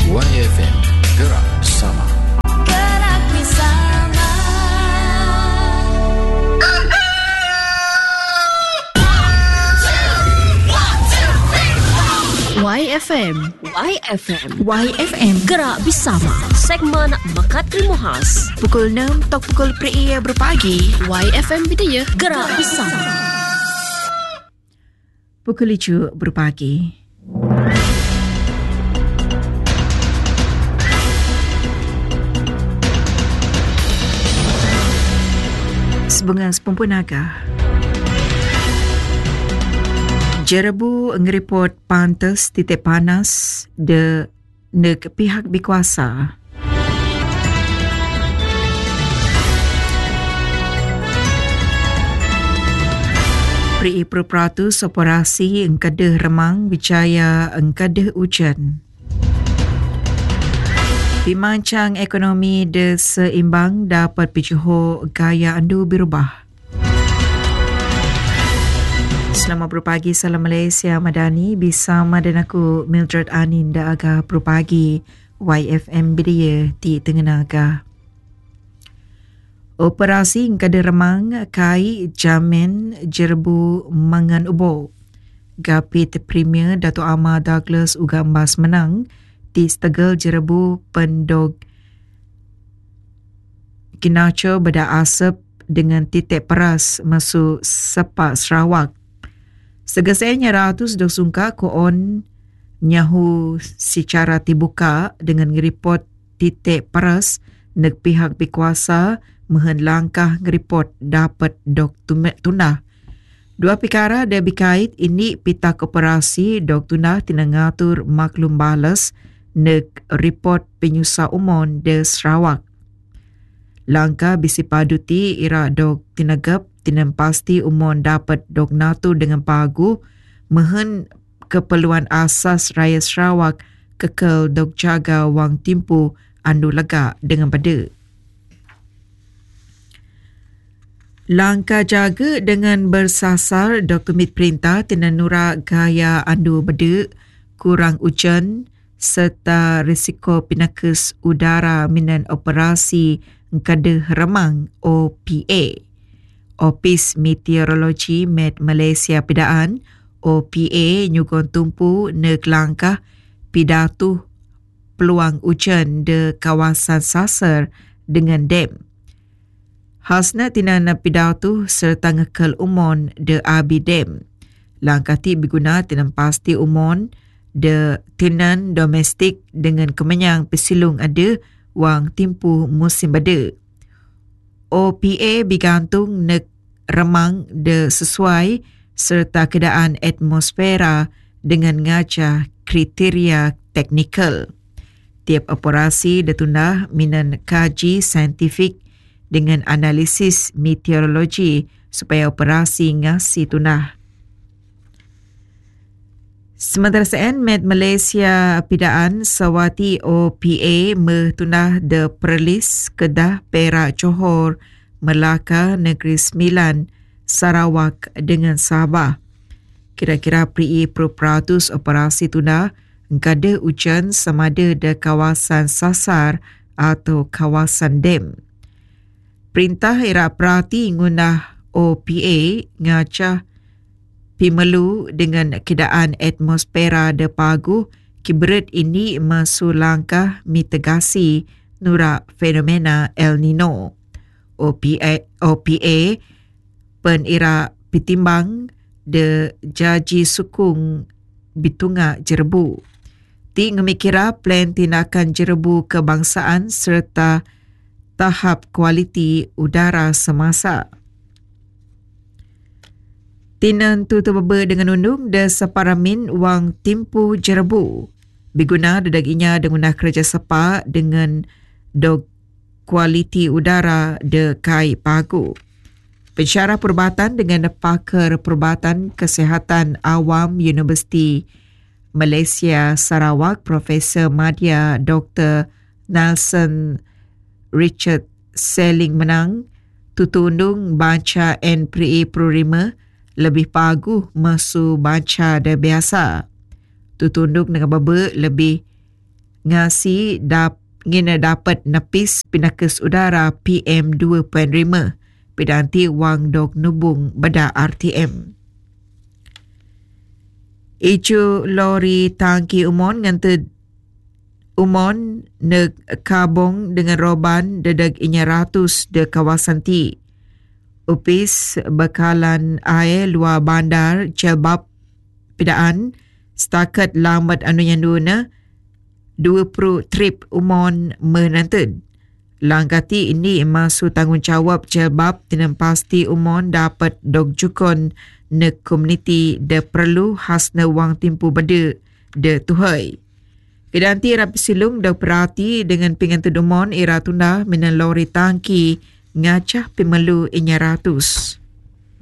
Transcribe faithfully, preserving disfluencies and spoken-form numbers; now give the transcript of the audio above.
Y F M, gerak bersama. Gerak bersama. Y F M, Y F M, Y F M, gerak bersama. Segmen Mekat Ilmu Khas. Pukul enam atau pukul pria berpagi. Y F M Bidaya, Gerak bersama. Pukul tujuh berpagi. Sebunga sepumpun naga. Jerebu ngeripot pantas titik panas de nek pihak berkuasa. Pri Properatus operasi engkade remang Wijaya engkade hujan. Pimancang ekonomi de seimbang dapat pijuho gaya andu berubah. Selamat berpagi, salam Malaysia Madani. Bersama dengan aku Mildred Anin da aga berpagi Y F M Bidaya di Tengah Naga. Operasi engkade remang kai jamin jerebu mangan ubo. Gapit Premier Dato' Amar Douglas Ugambas menang di setegel jerebu pendog Kinaco beda asap dengan titik peras masuk Sepak Sarawak. Segesanya ratus dok sungka koon nyahu secara terbuka dengan ngeripot titik peras nek pihak berkuasa mehen langkah ngeripot dapat dok tunah. Dua perkara ada berkait ini pita koperasi dok tunah tina ngatur maklum balas nek report penyusah umon de Sarawak. Langkah bisi paduti ira dok tinagap tinan pasti umon dapat dok natu dengan pagu mehen keperluan asas rakyat Sarawak kekal dok jaga wang timpu andu lega dengan pada. Langkah jaga dengan bersasar dokumen perintah tinan nura gaya andu beda kurang hujan serta risiko pinakes udara minan operasi engkade remang O P A. Opis Meteorologi Met Malaysia Pidaan O P A nyugon tumpu nek langkah pidatuh peluang hujan de kawasan sasar dengan dam. Hasna tinana pidatuh serta ngekal umon de Abi Dam. Langkah ti berguna tinan pasti umon de tenan domestik dengan kemenyang pesilung ada wang timpu musim bada. O P A bergantung nek remang de sesuai serta keadaan atmosfera dengan ngacah kriteria teknikal. Tiap operasi ditunda minan kaji saintifik dengan analisis meteorologi supaya operasi ngasi tunah. Sementara sen Met Malaysia Pidaan Sawati O P A metunah de Perlis, Kedah, Perak, Johor, Melaka, Negeri Sembilan, Sarawak dengan Sabah. Kira-kira Pri Properatus operasi tunah engkade hujan samada de kawasan sasar atau kawasan dam. Perintah ira perhati ngunah O P A ngacah pimelu dengan keadaan atmosfera de pagu kiberet ini masuk langkah mitigasi nura fenomena El Nino. O P A, O P A penira pitimbang de jaji sukung bitunga jerebu. Ti ngemikira plan tindakan jerebu kebangsaan serta tahap kualiti udara semasa. Tinan tu terbeba dengan undung de separamin wang timpu jerebu. Biguna dedaginya dengan kerja sepa dengan dog kualiti udara de kai pagu. Pensyarah perubatan dengan pakar perubatan kesihatan awam Universiti Malaysia Sarawak Profesor Madya Doktor Nelson Richard Seling menang tutu undung baca N P A Pro lima lebih pagu masu baca dah biasa. Tutu undung dengan baba lebih ngasi dap ngina dapat nepis pinakas udara P M dua titik lima pidanti wang dok nubung beda R T M. Icu lori tangki umon ngante umon ne kabong dengan roban dedeg inya ratus de kawasan ti. Upis bekalan air luar bandar Chelbab pidaan setakat lambat anu yanduna dua puluh trip umon menantud. Langkati ini masuk tanggungjawab Chelbab dengan pasti umon dapat dog jukon ne komuniti de perlu hasna wang timpu beda de tuhai. Kedanti rapi silung dah perhati dengan pengantin umon era tunda minan lori tangki ngacah pemelu inya ratus.